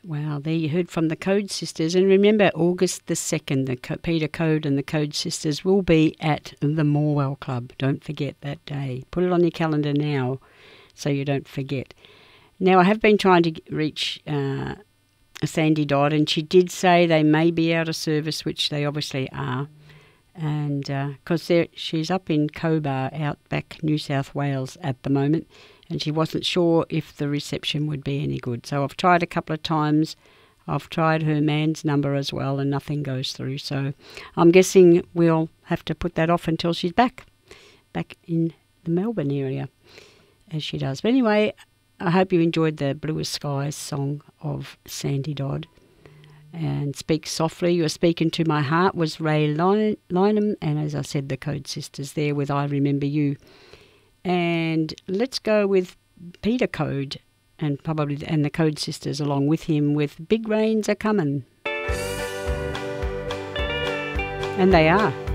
Wow, there you heard from the Code Sisters. And remember, August the 2nd, Peter Code and the Code Sisters will be at the Morwell Club. Don't forget that day. Put it on your calendar now so you don't forget. Now, I have been trying to reach Sandy Dodd, and she did say they may be out of service, which they obviously are. And because she's up in Cobar, outback New South Wales at the moment, and she wasn't sure if the reception would be any good. So I've tried a couple of times. I've tried her man's number as well, and nothing goes through. So I'm guessing we'll have to put that off until she's back in the Melbourne area, as she does. But anyway, I hope you enjoyed the Bluest Skies song of Sandy Dodd. And Speak Softly, You're Speaking to My Heart was Ray Lynham, and as I said, the Code Sisters there with I Remember You. And let's go with Peter Code and the Code Sisters along with him with Big Rains Are Coming. And they are.